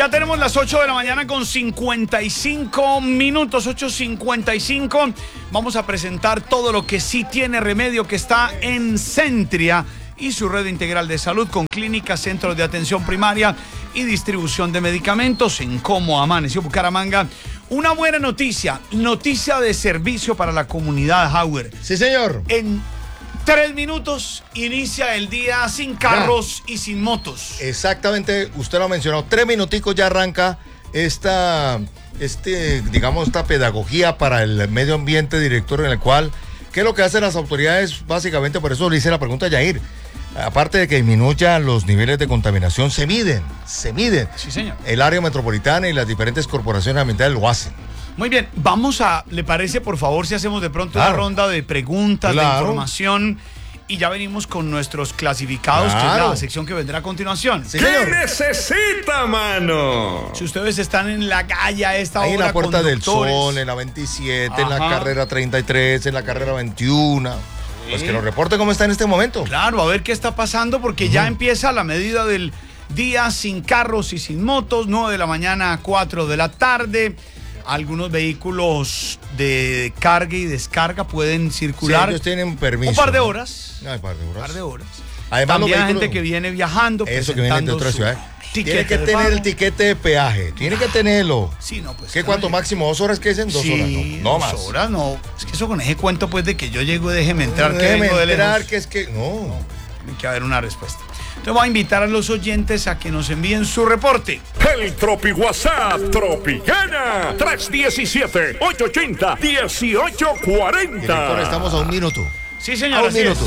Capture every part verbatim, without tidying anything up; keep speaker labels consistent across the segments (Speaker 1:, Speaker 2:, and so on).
Speaker 1: Ya tenemos las ocho de la mañana con cincuenta y cinco minutos, ocho cincuenta y cinco. Vamos a presentar todo lo que sí tiene remedio, que está en Centria y su red integral de salud con clínicas, centros de atención primaria y distribución de medicamentos. En cómo amaneció Bucaramanga. Una buena noticia, noticia de servicio para la comunidad, Howard.
Speaker 2: Sí, señor.
Speaker 1: En tres minutos inicia el día sin carros ya. y sin motos.
Speaker 2: Exactamente, usted lo ha mencionado. Tres minuticos ya arranca esta, este, digamos, esta pedagogía para el medio ambiente, director, en el cual, ¿qué es lo que hacen las autoridades? Básicamente, por eso le hice la pregunta a Yair. Aparte de que disminuyan los niveles de contaminación, se miden, se miden.
Speaker 1: Sí, señor.
Speaker 2: El área metropolitana y las diferentes corporaciones ambientales lo hacen.
Speaker 1: Muy bien, vamos a, ¿le parece, por favor, si hacemos de pronto claro. una ronda de preguntas, claro. de información? Y ya venimos con nuestros clasificados, claro. que es la sección que vendrá a continuación.
Speaker 3: Sí, ¿Qué necesita, mano?
Speaker 1: Si ustedes están en la calle a esta
Speaker 2: Ahí
Speaker 1: hora,
Speaker 2: en la Puerta del
Speaker 1: conductores.
Speaker 2: Sol, en la veintisiete, Ajá. en la carrera treinta y tres, en la carrera veintiuno. Sí. Pues que nos reporte cómo está en este momento.
Speaker 1: Claro, a ver qué está pasando, porque uh-huh. ya empieza la medida del día sin carros y sin motos, nueve de la mañana a cuatro de la tarde. Algunos vehículos de carga y descarga pueden circular.
Speaker 2: Sí, ellos tienen permiso.
Speaker 1: Un par de horas.
Speaker 2: No, un par de horas.
Speaker 1: Un par de horas.
Speaker 2: Además,
Speaker 1: también hay
Speaker 2: vehículos...
Speaker 1: gente que viene viajando.
Speaker 2: Eso que viene de otra ciudad. Tiene que tener pago. el tiquete de peaje. Tiene que tenerlo.
Speaker 1: Sí, no, pues.
Speaker 2: ¿Qué cuánto máximo? ¿Dos horas? ¿Qué dicen? ¿Dos
Speaker 1: sí,
Speaker 2: horas? No, no
Speaker 1: dos
Speaker 2: más.
Speaker 1: Dos horas, no. Es que eso con ese cuento, pues, de que yo llego, déjeme entrar,
Speaker 2: no,
Speaker 1: que
Speaker 2: déjeme
Speaker 1: vengo de
Speaker 2: entrar,
Speaker 1: lejos.
Speaker 2: que es que. No.
Speaker 1: no. Tiene que haber una respuesta. Entonces voy a invitar a los oyentes a que nos envíen su reporte.
Speaker 3: El Tropi WhatsApp Tropicana tres uno siete, ocho ocho cero, uno ocho cuatro cero.
Speaker 2: Director, estamos a un minuto.
Speaker 1: Sí, señor.
Speaker 2: A un minuto.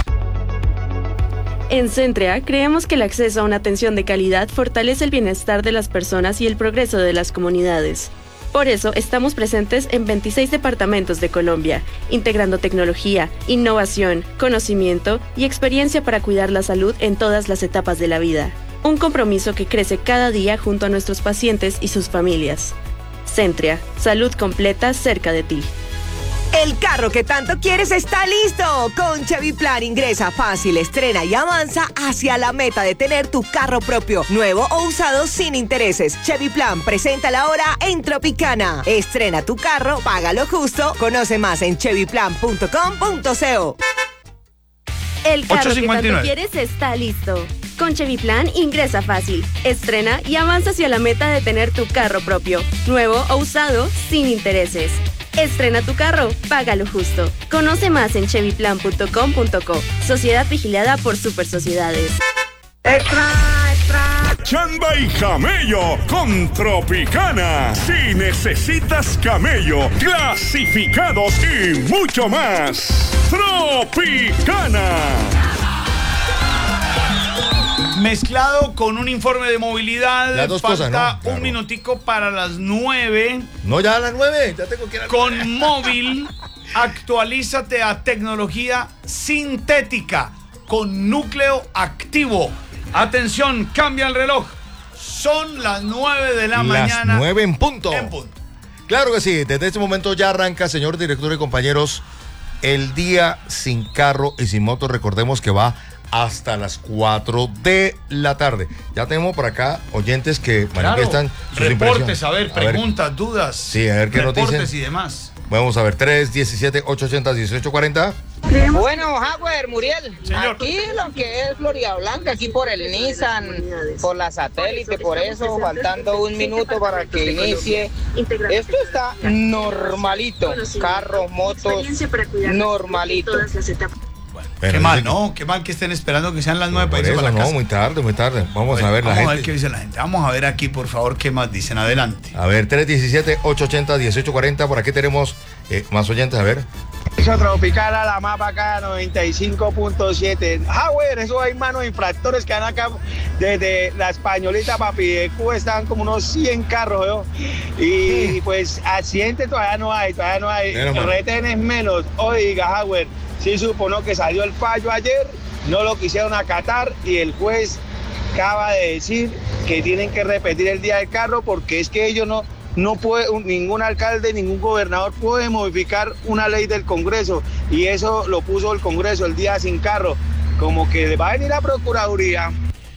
Speaker 4: En Centria creemos que el acceso a una atención de calidad fortalece el bienestar de las personas y el progreso de las comunidades. Por eso estamos presentes en veintiséis departamentos de Colombia, integrando tecnología, innovación, conocimiento y experiencia para cuidar la salud en todas las etapas de la vida. Un compromiso que crece cada día junto a nuestros pacientes y sus familias. Centria, salud completa cerca de ti.
Speaker 5: El carro que tanto quieres está listo. Con Chevy Plan ingresa fácil, estrena y avanza hacia la meta de tener tu carro propio, nuevo o usado sin intereses. Chevy Plan presenta la hora en Tropicana. Estrena tu carro, págalo justo. Conoce más en chevy plan punto com punto co.
Speaker 4: El carro que tanto quieres está listo. Con Chevy Plan ingresa fácil, estrena y avanza hacia la meta de tener tu carro propio, nuevo o usado sin intereses. Estrena tu carro, págalo justo. Conoce más en chevy plan punto com punto co. Sociedad vigilada por Super Sociedades.
Speaker 3: ¡Extra, extra! Chamba y camello con Tropicana. Si necesitas camello, clasificados y mucho más. Tropicana.
Speaker 1: Mezclado con un informe de movilidad.
Speaker 2: Las dos
Speaker 1: falta
Speaker 2: cosas, ¿no?
Speaker 1: un
Speaker 2: Claro.
Speaker 1: minutico para las nueve.
Speaker 2: No, ya a las nueve. Ya tengo que ir a
Speaker 1: Con móvil, actualízate a tecnología sintética con núcleo activo. Atención, cambia el reloj. Son las nueve de la
Speaker 2: las
Speaker 1: mañana.
Speaker 2: nueve en punto.
Speaker 1: En punto.
Speaker 2: Claro que sí. Desde este momento ya arranca, señor director y compañeros, el día sin carro y sin moto. Recordemos que va hasta las cuatro de la tarde. Ya tenemos por acá oyentes que
Speaker 1: claro,
Speaker 2: manifiestan sus
Speaker 1: reportes, a ver,
Speaker 2: a
Speaker 1: preguntas,
Speaker 2: ver,
Speaker 1: dudas.
Speaker 2: Sí, a ver qué nos dicen.
Speaker 1: Reportes y demás.
Speaker 2: Vamos a ver, tres uno siete, ocho ocho cero, uno ocho cuatro cero.
Speaker 6: Bueno, Howard, Muriel,
Speaker 1: Señor.
Speaker 6: Aquí lo que es Florida Blanca, aquí por el Nissan, por la satélite, por eso, faltando un minuto para que inicie. Esto está normalito, carros, motos, normalito.
Speaker 2: Pero
Speaker 1: qué mal,
Speaker 2: que...
Speaker 1: ¿no? Qué mal que estén esperando que sean las nueve para
Speaker 2: irse
Speaker 1: para la
Speaker 2: no,
Speaker 1: casa.
Speaker 2: muy tarde, muy tarde. Vamos
Speaker 1: bueno,
Speaker 2: a ver la
Speaker 1: vamos
Speaker 2: gente.
Speaker 1: Vamos a ver qué dice la gente. Vamos a ver aquí, por favor, qué más dicen. Adelante.
Speaker 2: A ver, tres uno siete, ocho ocho cero, uno ocho cuatro cero. Por aquí tenemos eh, más oyentes. A ver.
Speaker 7: Eso Tropicana, la mapa acá, noventa y cinco punto siete. Ah, güey, eso hay manos infractores que van acá desde la Españolita, papi. De Cuba están como unos cien carros, ¿no? Y sí. Pues accidente todavía no hay, todavía no hay. Retenes menos. Oiga, Howard, sí supo, ¿no? Que salió el fallo ayer, no lo quisieron acatar y el juez acaba de decir que tienen que repetir el día del carro porque es que ellos no. No puede, ningún alcalde, ningún gobernador puede modificar una ley del Congreso y eso lo puso el Congreso el día sin carro, como que va a venir la Procuraduría.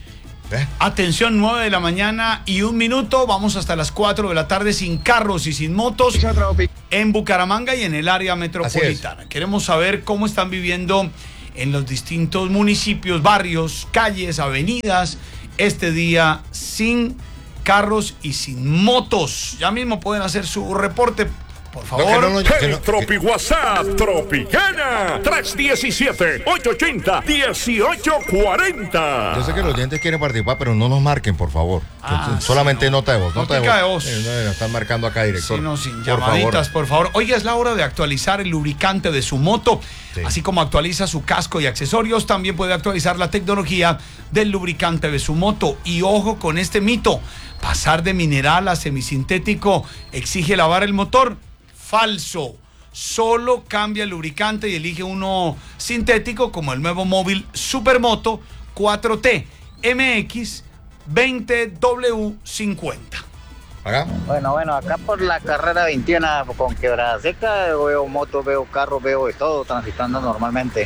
Speaker 2: ¿Eh?
Speaker 1: Atención, nueve de la mañana y un minuto. Vamos hasta las cuatro de la tarde sin carros y sin motos en Bucaramanga y en el área metropolitana. Queremos saber cómo están viviendo en los distintos municipios, barrios, calles, avenidas, este día sin carros y sin motos. Ya mismo pueden hacer su reporte, por favor.
Speaker 2: No, no, no, que
Speaker 3: El
Speaker 2: no,
Speaker 3: Tropi
Speaker 2: que-
Speaker 3: WhatsApp Tropicana tres diecisiete, ocho ochenta, dieciocho cuarenta.
Speaker 2: Yo sé que los oyentes quieren participar, pero no nos marquen, por favor.
Speaker 1: Ah,
Speaker 2: Solamente
Speaker 1: sí, no.
Speaker 2: nota de voz. Nota
Speaker 1: Notica
Speaker 2: de
Speaker 1: de
Speaker 2: voz.
Speaker 1: voz.
Speaker 2: Eh, no, nos están marcando acá, director.
Speaker 1: Sí, no, sin
Speaker 2: Por
Speaker 1: llamaditas,
Speaker 2: favor.
Speaker 1: por favor. Oiga, es la hora de actualizar el lubricante de su moto.
Speaker 2: Sí.
Speaker 1: Así como actualiza su casco y accesorios, también puede actualizar la tecnología del lubricante de su moto. Y ojo con este mito: pasar de mineral a semisintético exige lavar el motor. Falso. Solo cambia el lubricante y elige uno sintético, como el nuevo móvil Supermoto cuatro T M X veinte W cincuenta.
Speaker 2: Acá.
Speaker 8: Bueno, bueno, acá por la carrera veintiuno con Quebrada Seca veo motos, veo carros, veo de todo transitando normalmente.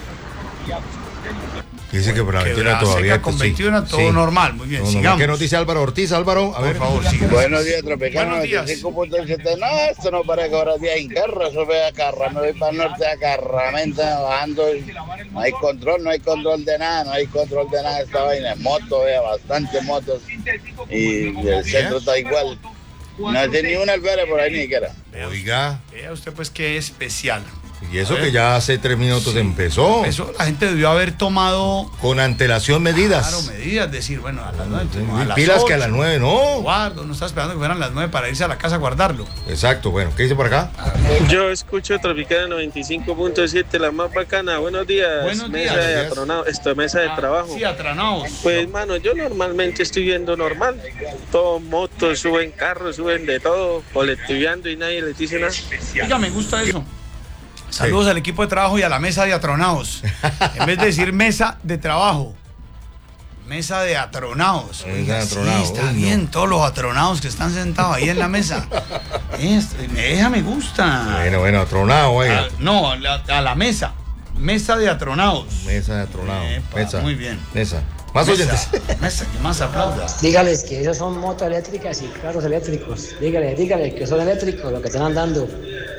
Speaker 2: Dice que por la veintiuno
Speaker 1: Quebrada
Speaker 2: todavía.
Speaker 1: Seca con
Speaker 2: sí,
Speaker 1: veintiuno, todo
Speaker 2: sí.
Speaker 1: normal. Muy bien,
Speaker 2: No, no,
Speaker 1: sigamos.
Speaker 2: ¿Qué nos dice Álvaro Ortiz? Álvaro, a ver.
Speaker 1: Por favor, siga.
Speaker 9: Buenos días, Tropicano,
Speaker 1: Buenos días.
Speaker 9: noventa y cinco punto siete. No, esto no para que ahora día en carro, eso ve acá, me voy para el norte a Carramenta, bajando, no hay control, no hay control de nada, no hay control de nada, esta vaina es moto, vea, bastante motos, y el centro está igual, no hay ni una albergue por ahí ni siquiera.
Speaker 2: Oiga.
Speaker 1: Vea usted pues qué especial.
Speaker 2: Y eso
Speaker 1: A ver.
Speaker 2: que ya hace tres minutos
Speaker 1: Sí.
Speaker 2: empezó.
Speaker 1: Eso la gente debió haber tomado,
Speaker 2: Con antelación medidas.
Speaker 1: claro, medidas, decir, bueno, a las nueve, a las
Speaker 2: Pilas que a
Speaker 1: ocho,
Speaker 2: las nueve, no.
Speaker 1: guardo, no está esperando que fueran las nueve para irse a la casa a guardarlo.
Speaker 2: Exacto, bueno, ¿qué dice por acá?
Speaker 10: Yo escucho Tropicana noventa y cinco punto siete, la más bacana. Buenos días.
Speaker 1: Buenos
Speaker 10: mesa
Speaker 1: días.
Speaker 10: de atronado, esto, mesa de trabajo.
Speaker 1: Sí, atranados.
Speaker 10: Pues, mano, yo normalmente estoy viendo normal. Todos motos, suben carros, suben de todo, colectiveando y nadie les dice nada.
Speaker 1: Oiga, me gusta eso. Saludos al equipo de trabajo y a la mesa de atronados. En vez de decir mesa de trabajo, mesa de atronados.
Speaker 2: Mesa
Speaker 1: Oiga,
Speaker 2: de
Speaker 1: sí,
Speaker 2: atronados,
Speaker 1: está
Speaker 2: uy, no.
Speaker 1: bien, todos los atronados que están sentados ahí en la mesa. Es- esa me gusta.
Speaker 2: Bueno, bueno, atronado, oiga.
Speaker 1: Ah, no, la- a la mesa. Mesa de atronados.
Speaker 2: Mesa de atronado.
Speaker 1: Epa,
Speaker 2: Mesa.
Speaker 1: muy bien.
Speaker 2: Mesa. Más
Speaker 1: Mesa,
Speaker 2: oyentes.
Speaker 1: Mesa, que más aplauda.
Speaker 11: Dígales que esos son motos eléctricas y carros eléctricos. Dígale, dígale que son eléctricos lo que están andando.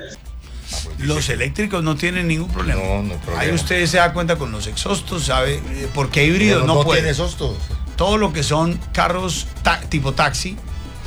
Speaker 1: Los eléctricos no tienen ningún problema.
Speaker 2: No, no hay problema.
Speaker 1: Ahí usted se da cuenta con los exhaustos, sabe, eh, porque híbridos no,
Speaker 2: no
Speaker 1: puede.
Speaker 2: tiene sostos.
Speaker 1: Todo lo que son carros ta- tipo taxi,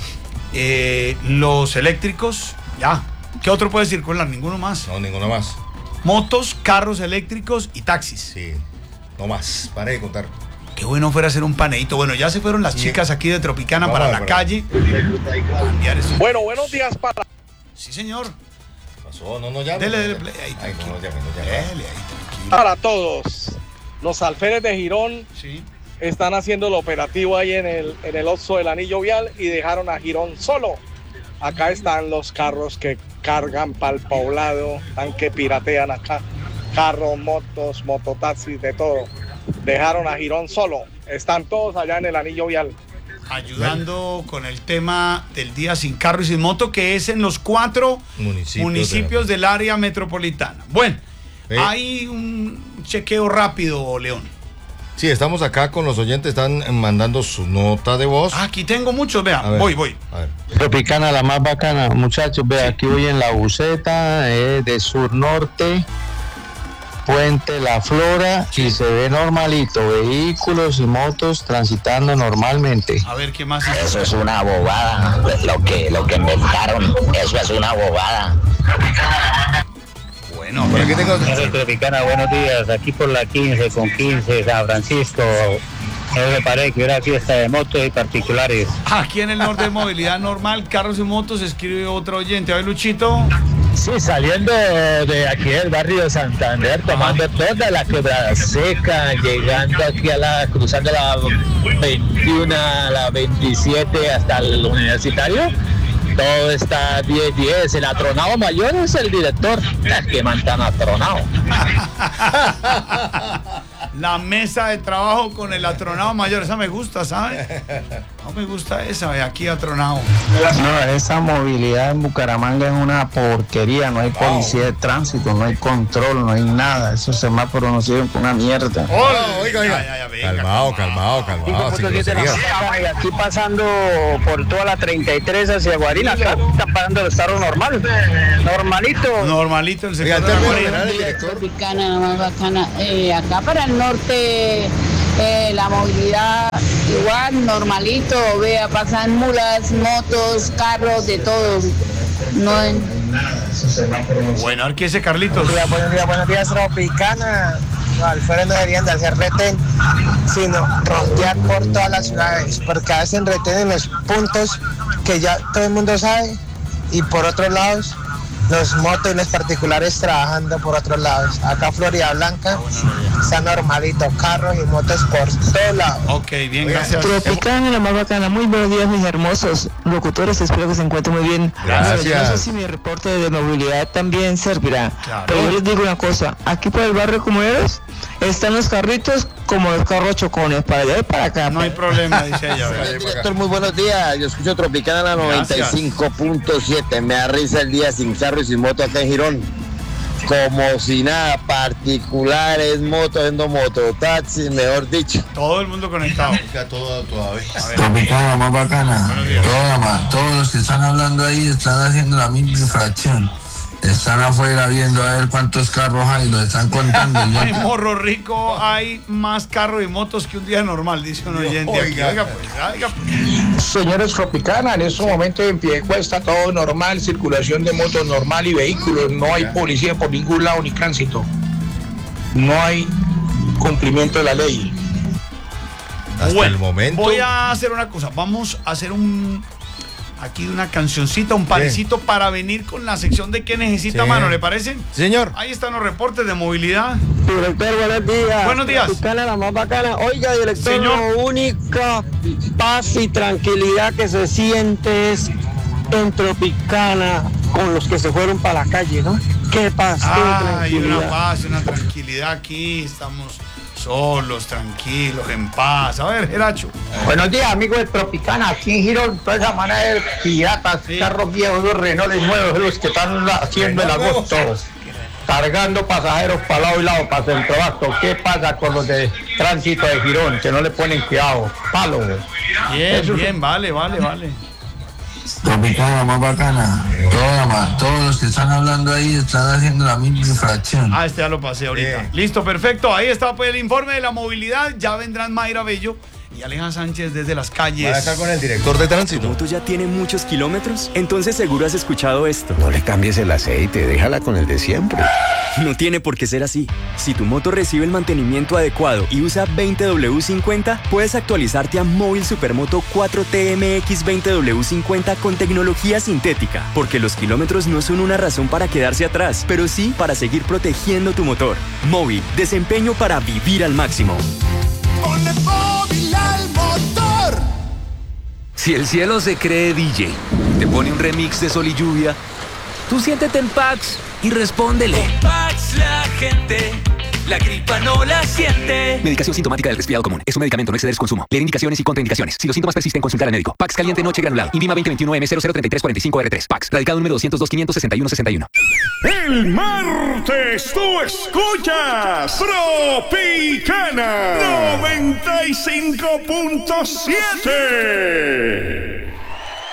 Speaker 1: eh, los eléctricos, ya. ¿Qué otro puede circular? Ninguno más.
Speaker 2: No, ninguno más.
Speaker 1: Motos, carros eléctricos y taxis.
Speaker 2: Sí, no más. Pare de contar.
Speaker 1: Qué bueno fuera hacer un paneíto. Bueno, ya se fueron las
Speaker 2: Sí.
Speaker 1: chicas aquí de Tropicana
Speaker 2: Vamos
Speaker 1: para
Speaker 2: a
Speaker 1: la
Speaker 2: ver,
Speaker 1: calle. Cambiar eso.
Speaker 10: Bueno, buenos días para...
Speaker 1: Sí, señor.
Speaker 2: Pasó, no, no llame.
Speaker 1: Dele, dele play. Ahí,
Speaker 2: Ay,
Speaker 1: tranquilo.
Speaker 2: no, no llame, no llame.
Speaker 1: Dele, ahí, tranquilo.
Speaker 10: Para todos. Los alférez de Girón
Speaker 1: Sí.
Speaker 10: están haciendo el operativo ahí en el, en el Oxxo del Anillo Vial y dejaron a Girón solo. Acá están los carros que cargan para el poblado, están que piratean acá. Carros, motos, mototaxis, de todo. Dejaron a Girón solo. Están todos allá en el Anillo Vial.
Speaker 1: Ayudando con el tema del día sin carro y sin moto, que es en los cuatro
Speaker 2: Municipios
Speaker 1: municipios
Speaker 2: de
Speaker 1: del área metropolitana. Bueno,
Speaker 2: Sí.
Speaker 1: hay un chequeo rápido, León.
Speaker 2: Sí, estamos acá con los oyentes, están mandando su nota de voz.
Speaker 1: Ah, aquí tengo muchos, vea,
Speaker 2: A ver.
Speaker 1: voy, voy.
Speaker 2: A ver.
Speaker 12: Tropicana, la más bacana, muchachos, ve, aquí voy en la buseta eh, de sur norte, Puente La Flora, y se ve normalito, vehículos y motos transitando normalmente.
Speaker 1: A ver, ¿qué más?
Speaker 8: Eso es una bobada, lo que, lo que inventaron, eso es una bobada.
Speaker 1: Bueno,
Speaker 2: Por aquí tengo.
Speaker 12: Tropicana, buenos días, aquí por la quince con quince, San Francisco, me parece que era fiesta de motos y particulares.
Speaker 1: aquí en el norte de movilidad normal, carros y motos, escribe otro oyente. A ver, Luchito.
Speaker 12: Sí, saliendo de aquí del barrio de Santander, tomando toda la Quebrada Seca, llegando aquí a la, cruzando la veintiuno, la veintisiete hasta el Universitario, todo está diez diez, el atronado mayor es el director, es que man tan atronado.
Speaker 1: La mesa de trabajo con el atronado mayor, esa me gusta, ¿sabes? No, me gusta esa, ve, aquí atronado.
Speaker 13: No, esa movilidad en Bucaramanga es una porquería, no hay policía de tránsito, no hay control, no hay nada, esos semáforos no sirven para una mierda.
Speaker 2: Oh, oiga, oiga. Calmado, calmado, calmado. sin groserías.
Speaker 14: Y aquí pasando por toda la treinta y tres hacia Guarina, acá está pasando el carro normal, normalito.
Speaker 1: Normalito el sector de la Guarina.
Speaker 15: Tropicana, la más bacana. Eh, acá para el norte, eh, la movilidad igual, normalito. Vea, pasan mulas, motos, carros, de todo. No en...
Speaker 1: Bueno, a ver qué dice Carlitos.
Speaker 16: Buenos días, buenos días, buenos días, Tropicana. No, Alfredo no deberían de hacer retén, sino rondear por todas las ciudades, porque hacen retén en los puntos que ya todo el mundo sabe, y por otros lados, los motos y los particulares trabajando por otros lados. Acá Florida Blanca está normalito, carros y motos por todos lados.
Speaker 1: Ok, bien, gracias.
Speaker 17: Tropicana, la más bacana. Muy buenos días, mis hermosos locutores. Espero que se encuentren muy bien.
Speaker 2: Gracias.
Speaker 17: Bueno, yo no sé si mi reporte de movilidad también servirá.
Speaker 1: Claro.
Speaker 17: Pero yo les digo una cosa. Aquí por el barrio como eres, están los carritos como los carros chocones, para allá y para acá.
Speaker 1: No hay problema, dice ella.
Speaker 18: Director, muy buenos días. Yo escucho Tropicana la noventa y cinco punto siete. Me da risa el día sin carro y sin moto acá en Girón. Como si nada, particulares, motos, haciendo mototaxis, mejor dicho.
Speaker 1: Todo el mundo conectado.
Speaker 2: Todo todavía.
Speaker 19: Tropicana, más bacana. Toda, ma, todos los que están hablando ahí están haciendo la misma infracción. Están afuera viendo a ver cuántos carros hay, lo están contando.
Speaker 1: En Morro Rico hay más carros y motos que un día normal, dice un oyente. Oiga, oiga, pues, oiga, pues.
Speaker 20: Señores Tropicana, en estos momentos en Piedecuesta todo normal, circulación de motos normal y vehículos, no hay policía por ningún lado ni tránsito. No hay cumplimiento de la ley.
Speaker 2: Hasta
Speaker 1: Bueno,
Speaker 2: el momento.
Speaker 1: voy a hacer una cosa, vamos a hacer un... Aquí una cancioncita, un parecito para venir con la sección de qué necesita,
Speaker 2: Sí.
Speaker 1: mano, ¿le parece?
Speaker 2: Señor.
Speaker 1: Ahí están los reportes de movilidad.
Speaker 17: Director, buenos días.
Speaker 1: Buenos días.
Speaker 17: Tropicana, la más bacana. Oiga, director,
Speaker 1: Señor.
Speaker 17: lo única paz y tranquilidad que se siente es en Tropicana con los que se fueron para la calle, ¿no? Qué paz, qué
Speaker 1: Ah, hay una
Speaker 17: tranquilidad.
Speaker 1: paz, una tranquilidad aquí, estamos solos, tranquilos, en paz. A ver, Geracho.
Speaker 20: Buenos días, amigos de Tropicana, aquí en Girón, toda esa manera de piratas, carros viejos, los Renault nuevos, los que están haciendo el agosto, cargando pasajeros para lado y lado, para Centro Abasto. ¿Qué pasa con los de tránsito de Girón? Que no le ponen cuidado, palo.
Speaker 1: Bien,
Speaker 20: Eso-
Speaker 1: bien, vale, vale, vale.
Speaker 19: Tropicana, más bacana. Toda, ma, todos los que están hablando ahí están haciendo la misma infracción.
Speaker 1: Ah, este ya lo pasé ahorita.
Speaker 2: Bien.
Speaker 1: Listo, perfecto. Ahí está pues el informe de la movilidad. Ya vendrán Mayra Bello y Aleja Sánchez desde las calles.
Speaker 2: Van a estar con el director de tránsito.
Speaker 21: ¿Tu moto ya tiene muchos kilómetros? Entonces seguro has escuchado esto.
Speaker 22: No le cambies el aceite, déjala con el de siempre.
Speaker 21: No tiene por qué ser así. Si tu moto recibe el mantenimiento adecuado y usa veinte W cincuenta, puedes actualizarte a Móvil Supermoto cuatro T M X veinte W cincuenta con tecnología sintética. Porque los kilómetros no son una razón para quedarse atrás, pero sí para seguir protegiendo tu motor. Móvil, desempeño para vivir al máximo.
Speaker 23: Ponle móvil al motor.
Speaker 24: Si el cielo se cree D J, te pone un remix de Sol y Lluvia, tú siéntete en Pax y respóndele.
Speaker 25: Pax la gente, la gripa no la siente.
Speaker 24: Medicación sintomática del resfriado común. Es un medicamento, no exceder su consumo. Leer indicaciones y contraindicaciones. Si los síntomas persisten, consultar al médico. Pax caliente noche granulado. Indima veinte veintiuno M cero cero treinta y tres cuarenta y cinco R tres. Pax. Radicado número doscientos dos quinientos sesenta y uno sesenta y uno.
Speaker 3: El martes tú escuchas Tropicana noventa y cinco punto siete.